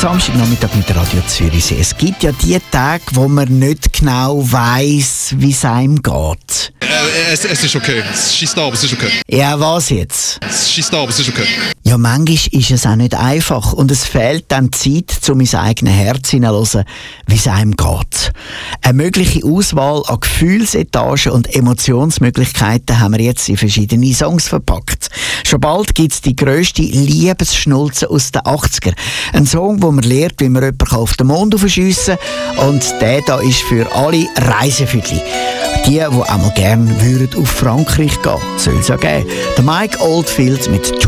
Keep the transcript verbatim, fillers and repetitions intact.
Samstagnachmittag mit Radio Zürichsee. Es gibt ja die Tage, wo man nicht genau weiss, wie es einem geht. Äh, es, es ist okay. Es schießt ab, es ist okay. Ja, was jetzt? Es schießt ab, es ist okay. Ja, manchmal ist es auch nicht einfach und es fehlt dann Zeit, um ins eigene Herz hineinzuhören, wie es einem geht. Eine mögliche Auswahl an Gefühlsetagen und Emotionsmöglichkeiten haben wir jetzt in verschiedene Songs verpackt. Schon bald gibt es die grösste Liebesschnulze aus den achtziger. Ein Song, wo man lernt, wie man jemanden auf den Mond schiessen kann. Und der da ist für alle Reisefüdli. Die, die auch mal gerne würden auf Frankreich gehen, soll es ja geben. Der Mike Oldfield mit